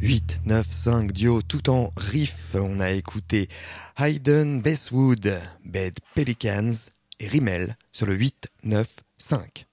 8, 9, 5, duo tout en riff. On a écouté Hayden Bestwood, Bed Pelicans et Rimmel sur le 8, 9, 5.